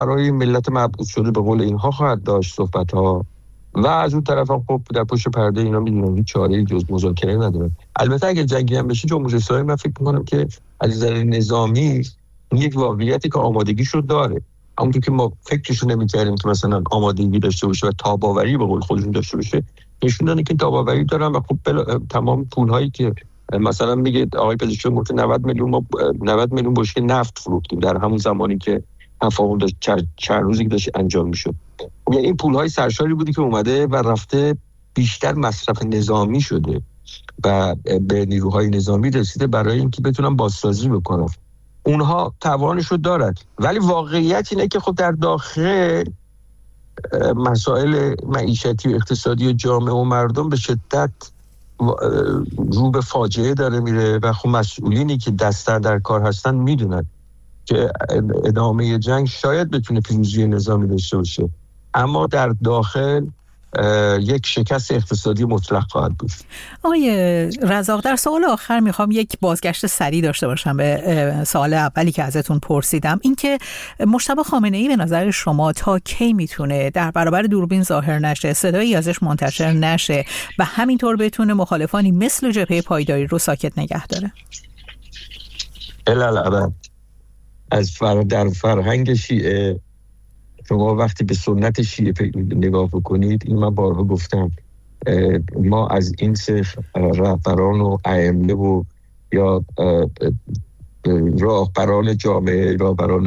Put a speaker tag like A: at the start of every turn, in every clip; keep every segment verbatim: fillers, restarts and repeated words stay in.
A: برای ملت مبعوث شده به قول اینها خواهد داشت صحبت‌ها و از اون طرف هم خب در پشت پرده اینا میدونم هیچ چاره‌ای جز مذاکره نداره. البته اگه جنگی هم بشه جمهوری اسلامی من فکر می‌کنم که از نظر نظامی یک واقعیتی که آمادگیشو داره، همونطور که ما فکرشو نمی‌کردیم که مثلا آمادگی داشته باشه و تاباوری به قول خودشون داشته باشه، نشون دادن که تاباوری دارن و خب بل... تمام پول‌هایی که مثلا میگه آقای پزشکیان گفت نود میلیون ما نود میلیون بشکه نفت فروختیم در همون زمانی که تفاهم داشت چند, چند روزی که داشت انجام میشد. یعنی این پول‌های سرشاری بودی که اومده و رفته بیشتر مصرف نظامی شده و به نیروهای نظامی رسیده برای اینکه بتونن بازسازی بکنن. اونها توانشو دارن، ولی واقعیت اینه که خب در داخل مسائل معیشتی و اقتصادی جامعه و مردم به شدت رو به فاجعه داره میره و خب مسئولینی که دستن در کار هستن میدونن که ادامه جنگ شاید بتونه پیروزی نظامی داشته باشه، اما در داخل یک شکست اقتصادی مطلق خواهد بود.
B: آقای رزاق، در سوال آخر میخوام یک بازگشت سریع داشته باشم به سوال اولی که ازتون پرسیدم، این که مجتبی خامنه‌ای به نظر شما تا کی میتونه در برابر دوربین ظاهر نشه، صدایی ازش منتشر نشه و همینطور بتونه مخالفانی مثل جبهه پایداری رو ساکت نگه داره؟
A: الالعبد از فر... در فرهنگ شیعه شما وقتی به سنت شیعه نگاه بکنید، این من بارها گفتم، ما از این سه رهبران و ائمه و یا راهبران جامعه، راهبران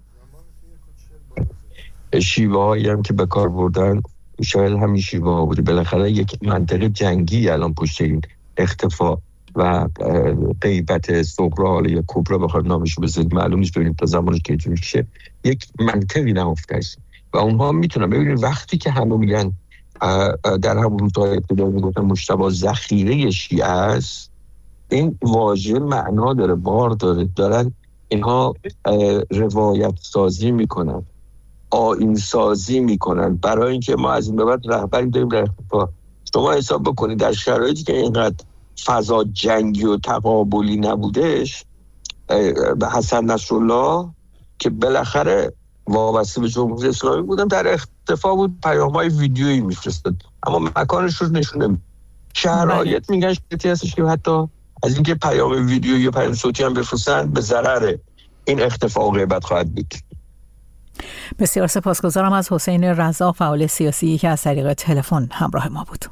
A: شیوه هایی هم که به کار بردن شاید همین شیوه ها بوده. بالاخره یک منطقه جنگی الان پشت این اختفا و غیبت صغرا حالا یا کبرا بخواد نامشو بذارید، معلوم نیست ببینیم تا زمانش که اینجوری شه، یک منطقی نهفته است و اونها میتونن ببینید وقتی که همه میگن در همون روزهای ابتدایی میگفتن مجتبی ذخیره شیعه است، این واژه معنا داره، بار داره، دارن اینها روایت سازی میکنن، آیین سازی میکنن برای اینکه ما از این به بعد رهبری داریم در اختفا. شما حساب بکنید در شرایطی که اینقدر فضا جنگی و تقابلی نبودش، حسن نصرالله که بالاخره وابسته به جمهوری اسلامی بودن در اختفا بود، پیام‌های ویدیویی میفرستاد اما مکانش رو نشون نمیده. شرایط میگن شرایطی هستش که حتی از اینکه پیام ویدیویی یا پیام صوتی هم بفرستن به ضرر این اختفا و غیبت خواهد بود.
B: بسیار سپاسگزارم از حسین رزاق، فعال سیاسی که از طریق تلفن همراه ما بود.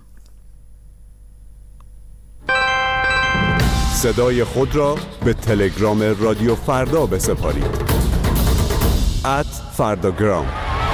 C: صدای خود را به تلگرام رادیو فردا بسپارید. ات فرداگرام.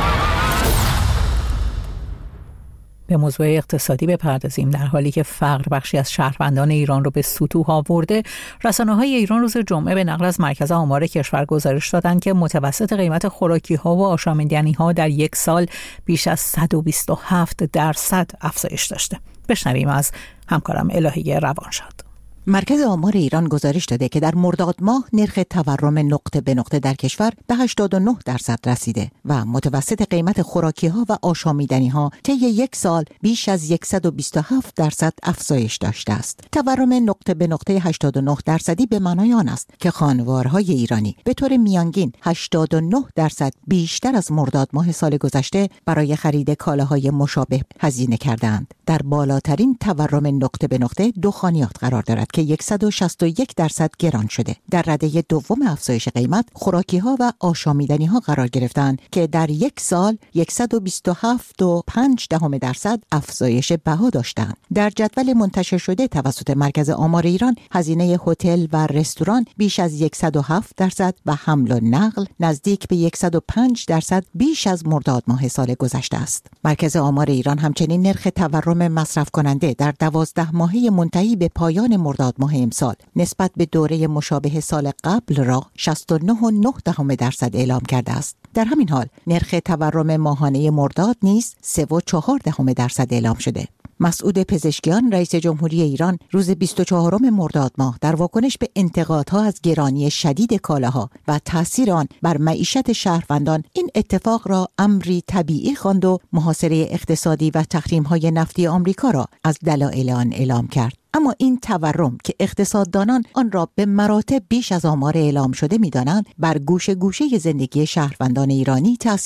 B: به موضوع اقتصادی بپردازیم. در حالی که فقر بخشی از شهروندان ایران رو به ستوه آورده، رسانه‌های ایران روز جمعه به نقل از مرکز آمار کشور گزارش دادند که متوسط قیمت خوراکی‌ها و آشامیدنی‌ها در یک سال بیش از صد و بیست و هفت درصد افزایش داشته. بشنویم از همکارم الهی روانشاد.
D: مرکز آمار ایران گزارش داده که در مرداد ماه نرخ تورم نقطه به نقطه در کشور به هشتاد و نه درصد رسیده و متوسط قیمت خوراکی‌ها و آشامیدنی‌ها طی یک سال بیش از صد و بیست و هفت درصد افزایش داشته است. تورم نقطه به نقطه هشتاد و نه درصدی به معنای آن است که خانوارهای ایرانی به طور میانگین هشتاد و نه درصد بیشتر از مرداد ماه سال گذشته برای خرید کالاهای مشابه هزینه کردند. در بالاترین تورم نقطه به نقطه دخانیات قرار دارد که صد و شصت و یک درصد گران شده. در رده دوم افزایش قیمت خوراکی‌ها و آشامیدنی‌ها قرار گرفتند که در یک سال صد و بیست و هفت و پنج دهم درصد افزایش بها داشتند. در جدول منتشر شده توسط مرکز آمار ایران، هزینه هتل و رستوران بیش از صد و هفت درصد و حمل و نقل نزدیک به صد و پنج درصد بیش از مرداد ماه سال گذشته است. مرکز آمار ایران همچنین نرخ تورم مصرف کننده در دوازده ماهه منتهی به پایان مرداد ماه امسال نسبت به دوره مشابه سال قبل را شصت و نه و نه دهم درصد اعلام کرده است. در همین حال نرخ تورم ماهانه مرداد نیز سه و چهار دهم درصد اعلام شده. مسعود پزشکیان رئیس جمهوری ایران روز بیست و چهارم مرداد ماه در واکنش به انتقادها از گرانی شدید کالاها و تاثیر آن بر معیشت شهروندان این اتفاق را امری طبیعی خواند و محاصره اقتصادی و تحریم‌های نفتی آمریکا را از دلایل آن اعلام کرد. اما این تورم که اقتصاددانان آن را به مراتب بیش از آمار اعلام شده می‌دانند، بر گوشه گوشه زندگی شهروندان ایرانی تأثیر